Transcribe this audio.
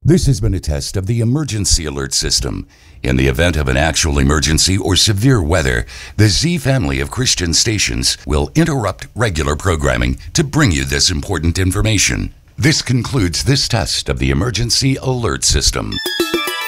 This has been a test of the emergency alert system. In the event of an actual emergency or severe weather, the Z family of Christian stations will interrupt regular programming to bring you this important information. This concludes this test of the emergency alert system.